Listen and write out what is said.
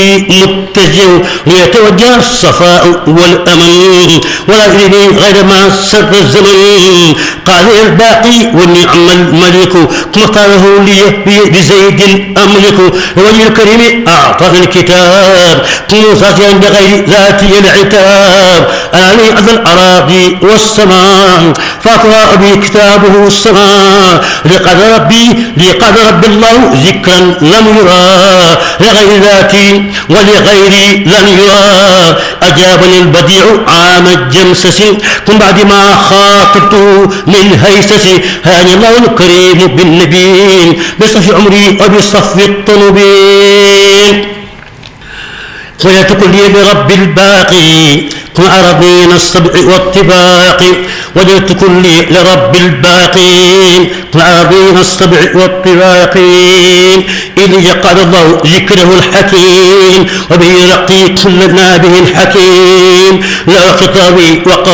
متجه ليتوجه الصفاء والأمن ولا يريني غير ما سر الزمن. قال الباقي والنعم الملك كما قاله لي بزيد أملك وجه الكريم أعطاني الكتاب قوصة بغير ذاتي العتاب. أنا أذى الأراضي والسماء فأقرأ بي كتابه السماء لقد ربي الله ذكرا لم يرى لغير ذاتي ولغيري لم يرى. أجابني البديع عام الجمسس من بعد ما خاطبته للهيسس. هاني الله الكريم بالنبي بصف عمري وبصف الطلبين. ولا تقل لي برب الباقي كن أرضين السبع والطباق. ولا تكن لي لرب الباقي كن أرضين السبع والطباق. إذ قال الله ذكره الحكيم وبه يرقي كل نابه الحكيم. لا خطابي